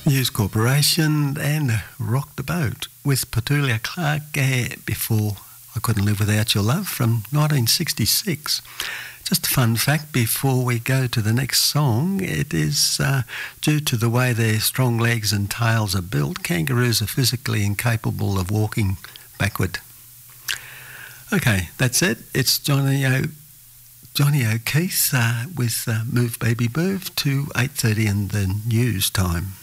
News Corporation and Rock the Boat with Petulia Clark before I Couldn't Live Without Your Love from 1966. Just a fun fact before we go to the next song, it is due to the way their strong legs and tails are built, kangaroos are physically incapable of walking backward. Okay, that's it. It's Johnny O'Keefe with Move Baby Move to 8:30 in the news time.